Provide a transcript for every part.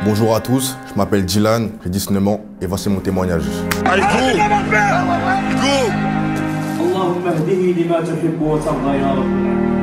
Bonjour à tous, je m'appelle Dylan, j'ai 19 ans et voici mon témoignage. Allez, go! اللهم اهده لما تحب وترضى يا رب.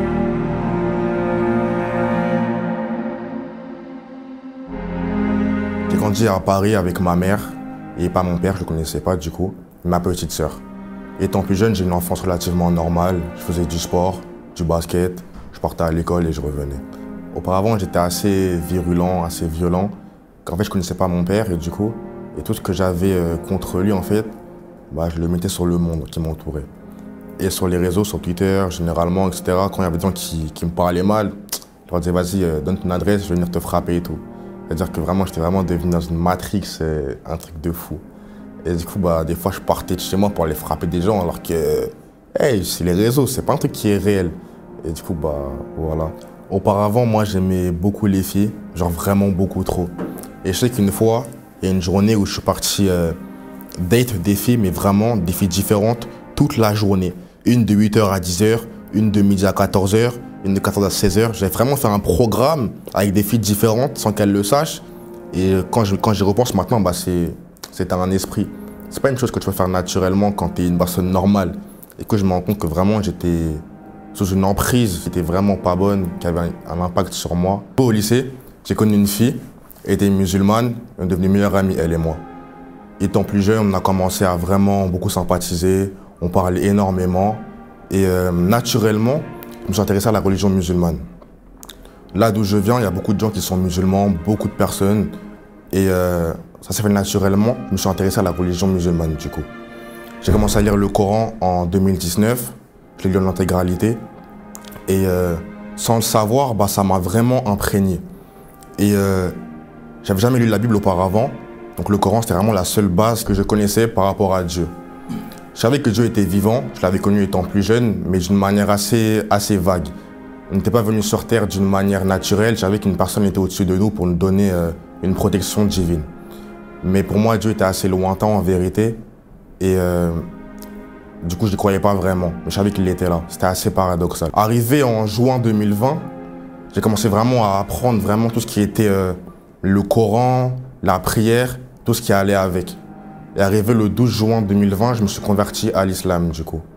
J'ai grandi à Paris avec ma mère et pas mon père, je ne le connaissais pas du coup, ma petite sœur. Étant plus jeune, j'ai une enfance relativement normale, je faisais du sport, du basket, je partais à l'école et je revenais. Auparavant, j'étais assez virulent, assez violent, qu'en fait je ne connaissais pas mon père et du coup, et tout ce que j'avais contre lui en fait, je le mettais sur le monde qui m'entourait. Et sur les réseaux, sur Twitter, généralement, etc., quand il y avait des gens qui me parlaient mal, je leur disais vas-y, donne ton adresse, je vais venir te frapper et tout. C'est-à-dire que vraiment, j'étais vraiment devenu dans une matrix, un truc de fou. Et du coup, des fois, je partais de chez moi pour aller frapper des gens alors que, hey, c'est les réseaux, c'est pas un truc qui est réel. Et du coup, voilà. Auparavant, moi, j'aimais beaucoup les filles, genre vraiment beaucoup trop. Et je sais qu'une fois, il y a une journée où je suis parti date des filles, mais vraiment des filles différentes toute la journée. Une de 8h à 10h, une de midi à 14h, une de 14h à 16h. J'ai vraiment fait un programme avec des filles différentes sans qu'elles le sachent. Et quand j'y repense maintenant, c'est un esprit. C'est pas une chose que tu peux faire naturellement quand tu es une personne normale. Et que je me rends compte que vraiment j'étais sous une emprise qui était vraiment pas bonne, qui avait un impact sur moi. Au lycée, j'ai connu une fille, elle était musulmane, on est devenue meilleure amie, elle et moi. Étant plus jeune, on a commencé à vraiment beaucoup sympathiser, on parlait énormément. Et naturellement, je me suis intéressé à la religion musulmane. Là d'où je viens, il y a beaucoup de gens qui sont musulmans, beaucoup de personnes. Et ça s'est fait naturellement, je me suis intéressé à la religion musulmane du coup. J'ai commencé à lire le Coran en 2019, je l'ai lu en intégralité. Et sans le savoir, ça m'a vraiment imprégné. Et j'avais jamais lu la Bible auparavant, donc le Coran c'était vraiment la seule base que je connaissais par rapport à Dieu. Je savais que Dieu était vivant, je l'avais connu étant plus jeune, mais d'une manière assez vague. On n'était pas venu sur Terre d'une manière naturelle, je savais qu'une personne était au-dessus de nous pour nous donner une protection divine. Mais pour moi, Dieu était assez lointain en vérité, et du coup, je n'y croyais pas vraiment, mais je savais qu'il était là. C'était assez paradoxal. Arrivé en juin 2020, j'ai commencé vraiment à apprendre vraiment tout ce qui était le Coran, la prière, tout ce qui allait avec. Et arrivé le 12 juin 2020, je me suis converti à l'islam du coup.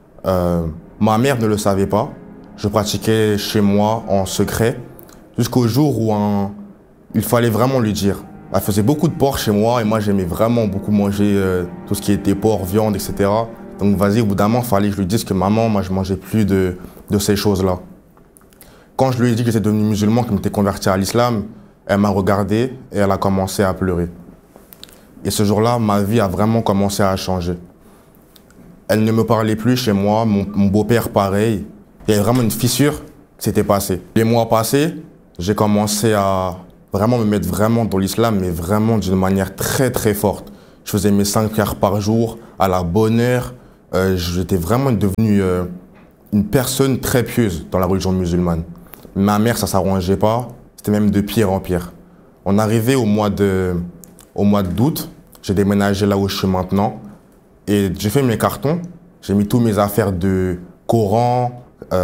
Ma mère ne le savait pas. Je pratiquais chez moi en secret jusqu'au jour où il fallait vraiment lui dire. Elle faisait beaucoup de porc chez moi et moi j'aimais vraiment beaucoup manger tout ce qui était porc, viande, etc. Donc vas-y, au bout d'un moment, il fallait que je lui dise que maman, moi je mangeais plus de ces choses-là. Quand je lui ai dit que j'étais devenu musulman, que je m'étais converti à l'islam, elle m'a regardé et elle a commencé à pleurer. Et ce jour-là, ma vie a vraiment commencé à changer. Elle ne me parlait plus chez moi, mon beau-père pareil. Il y avait vraiment une fissure qui s'était passée. Les mois passés, j'ai commencé à vraiment me mettre vraiment dans l'islam, mais vraiment d'une manière très forte. Je faisais mes 5 prières par jour, à la bonne heure. J'étais vraiment devenu une personne très pieuse dans la religion musulmane. Ma mère, ça ne s'arrangeait pas, c'était même de pire en pire. On arrivait au mois d'août, j'ai déménagé là où je suis maintenant et j'ai fait mes cartons. J'ai mis tous mes affaires de Coran,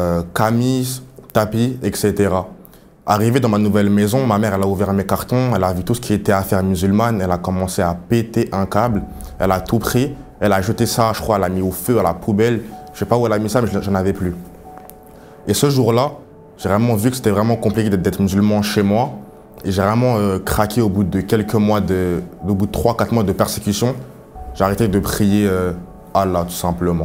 camis, tapis, etc. Arrivé dans ma nouvelle maison, ma mère elle a ouvert mes cartons, elle a vu tout ce qui était affaires musulmanes, elle a commencé à péter un câble, elle a tout pris, elle a jeté ça, je crois, elle a mis au feu, à la poubelle. Je sais pas où elle a mis ça, mais j'en avais plus. Et ce jour-là, j'ai vraiment vu que c'était vraiment compliqué d'être musulman chez moi. Et j'ai vraiment craqué au bout de quelques mois, au bout de 3-4 mois de persécution. J'ai arrêté de prier Allah, tout simplement.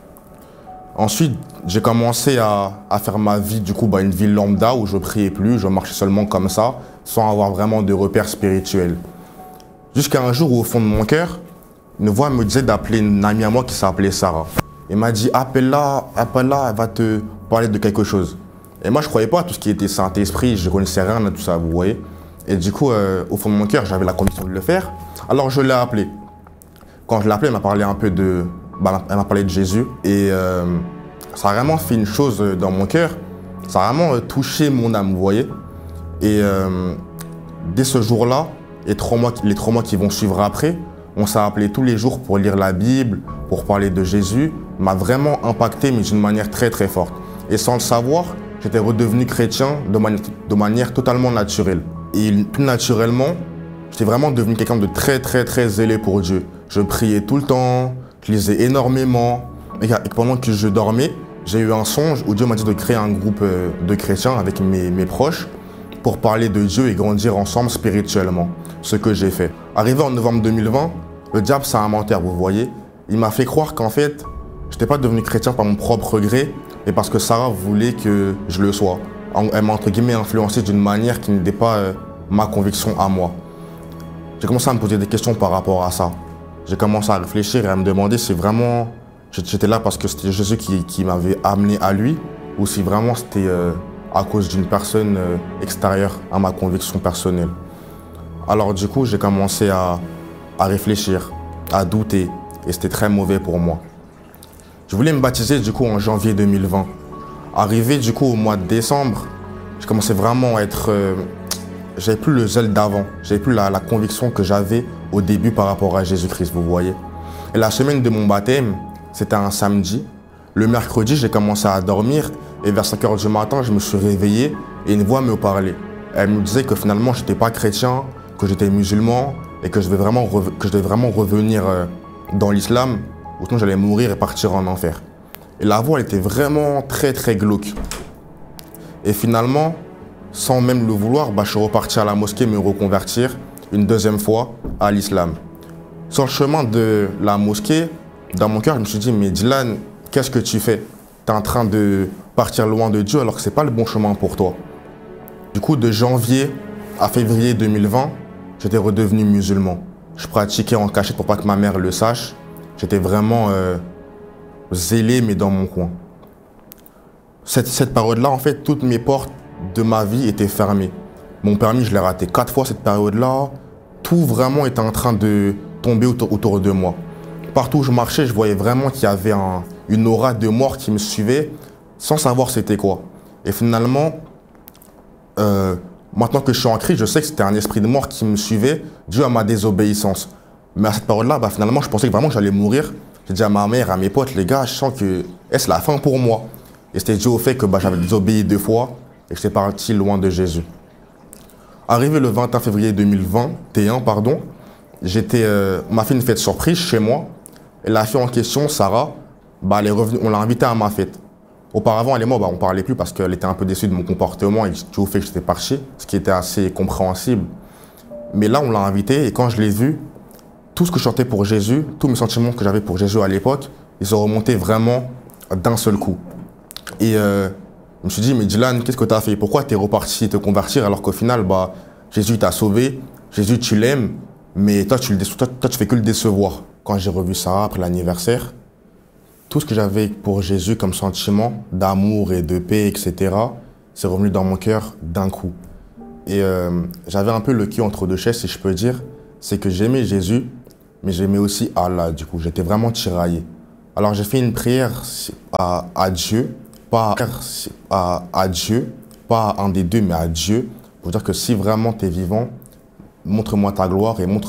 Ensuite, j'ai commencé à faire ma vie, du coup, une vie lambda où je priais plus, je marchais seulement comme ça, sans avoir vraiment de repères spirituels. Jusqu'à un jour où, au fond de mon cœur, une voix me disait d'appeler une amie à moi qui s'appelait Sarah. Elle m'a dit, appelle-la, elle va te parler de quelque chose. Et moi, je ne croyais pas à tout ce qui était Saint-Esprit, je ne connaissais rien de tout ça, vous voyez. Et du coup, au fond de mon cœur, j'avais la conviction de le faire. Alors, je l'ai appelée. Quand je l'ai appelée, elle m'a parlé un peu elle m'a parlé de Jésus. Et ça a vraiment fait une chose dans mon cœur. Ça a vraiment touché mon âme, vous voyez. Et dès ce jour-là, les 3 mois qui vont suivre après, on s'est appelé tous les jours pour lire la Bible, pour parler de Jésus. M'a vraiment impacté, mais d'une manière très forte. Et sans le savoir, j'étais redevenu chrétien de manière totalement naturelle. Et tout naturellement, j'étais vraiment devenu quelqu'un de très zélé pour Dieu. Je priais tout le temps, je lisais énormément. Et pendant que je dormais, j'ai eu un songe où Dieu m'a dit de créer un groupe de chrétiens avec mes proches pour parler de Dieu et grandir ensemble spirituellement. Ce que j'ai fait. Arrivé en novembre 2020, le diable c'est un menteur, vous voyez. Il m'a fait croire qu'en fait, je n'étais pas devenu chrétien par mon propre gré, mais parce que Sarah voulait que je le sois. Elle m'a entre guillemets influencé d'une manière qui n'était pas ma conviction à moi. J'ai commencé à me poser des questions par rapport à ça. J'ai commencé à réfléchir et à me demander si vraiment j'étais là parce que c'était Jésus qui m'avait amené à lui ou si vraiment c'était à cause d'une personne extérieure à ma conviction personnelle. Alors du coup, j'ai commencé à réfléchir, à douter et c'était très mauvais pour moi. Je voulais me baptiser du coup en janvier 2020. Arrivé du coup au mois de décembre, je commençais vraiment à être... j'avais plus le zèle d'avant, j'avais plus la conviction que j'avais au début par rapport à Jésus-Christ, vous voyez. Et la semaine de mon baptême, c'était un samedi. Le mercredi, j'ai commencé à dormir et vers 5 h du matin, je me suis réveillé et une voix me parlait. Elle me disait que finalement, je n'étais pas chrétien, que j'étais musulman et que je devais vraiment revenir dans l'islam, ou sinon j'allais mourir et partir en enfer. Et la voix, elle était vraiment très glauque. Et finalement, sans même le vouloir, je suis reparti à la mosquée me reconvertir une deuxième fois à l'islam. Sur le chemin de la mosquée, dans mon cœur, je me suis dit, mais Dylan, qu'est-ce que tu fais? Tu es en train de partir loin de Dieu alors que ce n'est pas le bon chemin pour toi. Du coup, de janvier à février 2020, j'étais redevenu musulman. Je pratiquais en cachette pour pas que ma mère le sache. J'étais vraiment zélé, mais dans mon coin. Cette période-là, en fait, toutes mes portes de ma vie étaient fermées. Mon permis, je l'ai raté 4 fois cette période-là. Tout vraiment était en train de tomber autour de moi. Partout où je marchais, je voyais vraiment qu'il y avait une aura de mort qui me suivait sans savoir c'était quoi. Et finalement, maintenant que je suis en Christ, je sais que c'était un esprit de mort qui me suivait dû à ma désobéissance. Mais à cette période-là, finalement, je pensais que vraiment j'allais mourir. J'ai dit à ma mère, à mes potes, les gars, je sens que c'est la fin pour moi. Et c'était dû au fait que j'avais désobéi 2 fois et que j'étais parti loin de Jésus. Arrivé le 21 février 2021, on m'a fait une fête surprise chez moi. Et la fille en question, Sarah, elle est revenue, on l'a invitée à ma fête. Auparavant, elle et moi, on ne parlait plus parce qu'elle était un peu déçue de mon comportement et du fait que j'étais parti, ce qui était assez compréhensible. Mais là, on l'a invitée et quand je l'ai vue, tout ce que je chantais pour Jésus, tous mes sentiments que j'avais pour Jésus à l'époque, ils sont remontés vraiment d'un seul coup. Et je me suis dit, mais Dylan, qu'est-ce que tu as fait? Pourquoi tu es reparti te convertir alors qu'au final, Jésus t'a sauvé, Jésus tu l'aimes, mais toi tu fais que le décevoir. Quand j'ai revu Sarah après l'anniversaire, tout ce que j'avais pour Jésus comme sentiment d'amour et de paix, etc., c'est revenu dans mon cœur d'un coup. Et j'avais un peu le cul entre deux chaises, si je peux dire. C'est que j'aimais Jésus, mais j'aimais aussi Allah, du coup. J'étais vraiment tiraillé. Alors j'ai fait une prière à Dieu, pas à un des deux, mais à Dieu, pour dire que si vraiment tu es vivant, montre-moi ta gloire et montre